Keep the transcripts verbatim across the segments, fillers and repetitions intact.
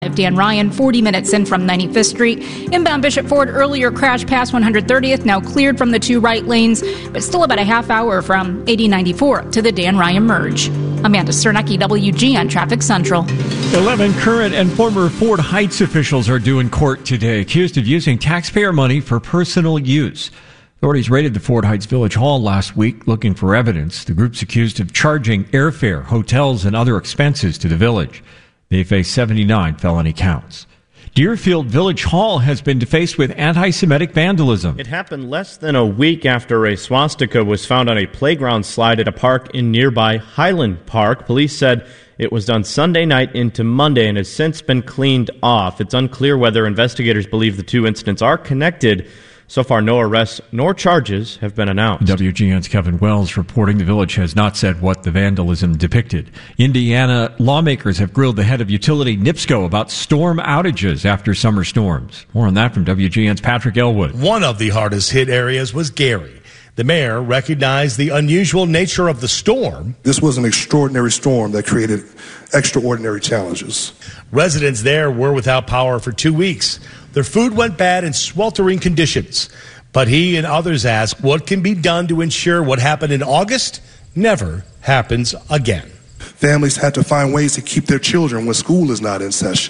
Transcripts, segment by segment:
Dan Ryan, forty minutes in from ninety-fifth Street. Inbound Bishop Ford earlier crashed past one hundred thirtieth, now cleared from the two right lanes, but still about a half hour from eighty ninety-four to the Dan Ryan merge. Amanda Cernecki, W G N Traffic Central. eleven current and former Ford Heights officials are due in court today, accused of using taxpayer money for personal use. Authorities raided the Ford Heights Village Hall last week looking for evidence. The group's accused of charging airfare, hotels, and other expenses to the village. They face seventy-nine felony counts. Deerfield Village Hall has been defaced with anti-Semitic vandalism. It happened less than a week after a swastika was found on a playground slide at a park in nearby Highland Park. Police said it was done Sunday night into Monday and has since been cleaned off. It's unclear whether investigators believe the two incidents are connected. So far, no arrests nor charges have been announced. W G N's Kevin Wells reporting the village has not said what the vandalism depicted. Indiana lawmakers have grilled the head of utility NIPSCO about storm outages after summer storms. More on that from W G N's Patrick Elwood. One of the hardest hit areas was Gary. The mayor recognized the unusual nature of the storm. This was an extraordinary storm that created extraordinary challenges. Residents there were without power for two weeks. Their food went bad in sweltering conditions. But he and others ask what can be done to ensure what happened in August never happens again. Families had to find ways to keep their children when school is not in session.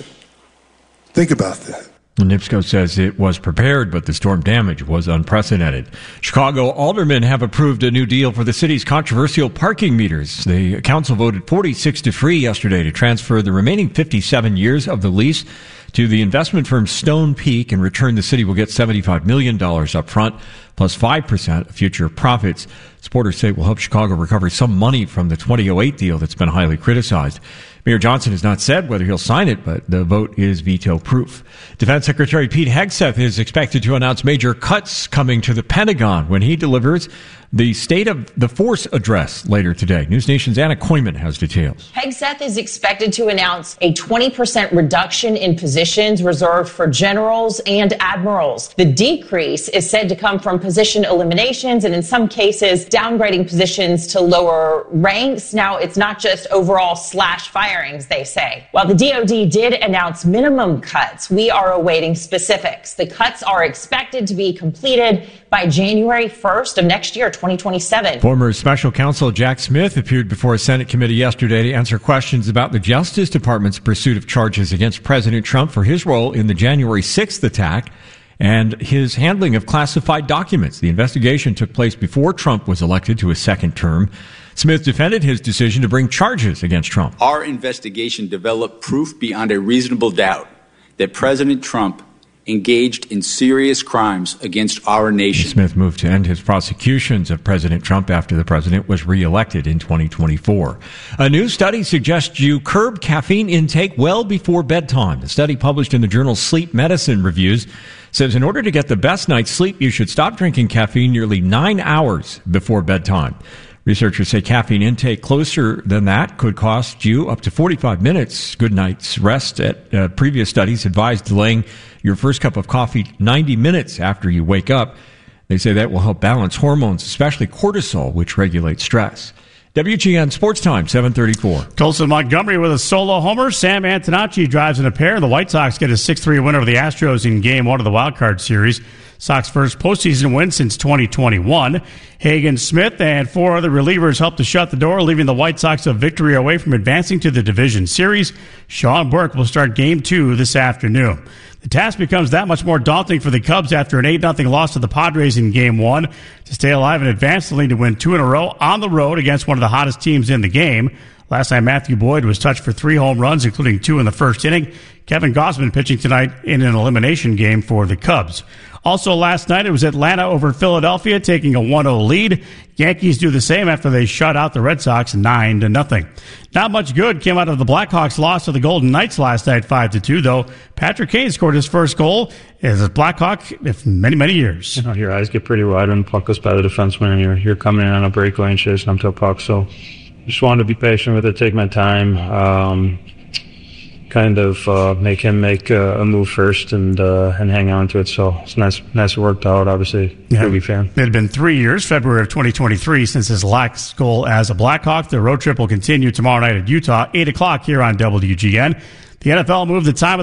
Think about that. NIPSCO says it was prepared, but the storm damage was unprecedented. Chicago aldermen have approved a new deal for the city's controversial parking meters. The council voted forty-six to three yesterday to transfer the remaining fifty-seven years of the lease to the investment firm Stone Peak. In return, the city will get seventy-five million dollars up front, plus five percent of future profits. Supporters say it will help Chicago recover some money from the twenty oh eight deal that's been highly criticized. Mayor Johnson has not said whether he'll sign it, but the vote is veto-proof. Defense Secretary Pete Hegseth is expected to announce major cuts coming to the Pentagon when he delivers the State of the Force address later today. News Nation's Anna Koyman has details. Hegseth is expected to announce a twenty percent reduction in positions reserved for generals and admirals. The decrease is said to come from position eliminations and in some cases downgrading positions to lower ranks. Now, it's not just overall slash firings, they say. While the D O D did announce minimum cuts, we are awaiting specifics. The cuts are expected to be completed by January first of next year, twenty twenty-seven. Former Special Counsel Jack Smith appeared before a Senate committee yesterday to answer questions about the Justice Department's pursuit of charges against President Trump for his role in the January sixth attack and his handling of classified documents. The investigation took place before Trump was elected to a second term. Smith defended his decision to bring charges against Trump. Our investigation developed proof beyond a reasonable doubt that President Trump engaged in serious crimes against our nation. Smith moved to end his prosecutions of President Trump after the president was reelected in twenty twenty-four. A new study suggests you curb caffeine intake well before bedtime. The study published in the journal Sleep Medicine Reviews says in order to get the best night's sleep, you should stop drinking caffeine nearly nine hours before bedtime. Researchers say caffeine intake closer than that could cost you up to forty-five minutes good night's rest. At uh, previous studies advised delaying your first cup of coffee ninety minutes after you wake up. They say that will help balance hormones, especially cortisol, which regulates stress. W G N Sports Time, seven thirty-four. Colson Montgomery with a solo homer. Sam Antonacci drives in a pair. The White Sox get a six three win over the Astros in Game one of the Wild Card Series. Sox first postseason win since twenty twenty-one. Hagen Smith and four other relievers helped to shut the door, leaving the White Sox a victory away from advancing to the division series. Sean Burke will start Game two this afternoon. The task becomes that much more daunting for the Cubs after an eight nothing loss to the Padres in Game one. To stay alive and advance the lead to win two in a row on the road against one of the hottest teams in the game. Last night, Matthew Boyd was touched for three home runs, including two in the first inning. Kevin Gausman pitching tonight in an elimination game for the Cubs. Also last night, it was Atlanta over Philadelphia, taking a one oh lead. Yankees do the same after they shut out the Red Sox nine to nothing. Not much good came out of the Blackhawks' loss to the Golden Knights last night, five to two, though. Patrick Kane scored his first goal as a Blackhawk in many, many years. You know, your eyes get pretty wide when the puck goes by the defenseman and you're, you're coming in on a breakaway and chasing them to a puck. So just wanted to be patient with it, take my time. Um, kind of uh, make him make uh, a move first and uh, and hang on to it. So it's nice, nice it worked out, obviously. Yeah. Ruby fan. It had been three years, February of twenty twenty-three, since his last goal as a Blackhawk. The road trip will continue tomorrow night at Utah, eight o'clock here on W G N. The N F L moved the time of